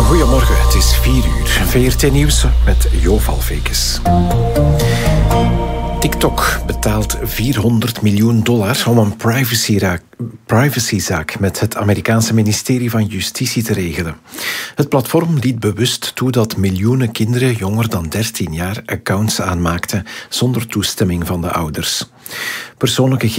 Goedemorgen, het is 4 uur. VRT Nieuws met Jo Valvekes. TikTok betaalt $400 miljoen om een privacyzaak met het Amerikaanse ministerie van Justitie te regelen. Het platform liet bewust toe dat miljoenen kinderen jonger dan 13 jaar accounts aanmaakten zonder toestemming van de ouders. Persoonlijke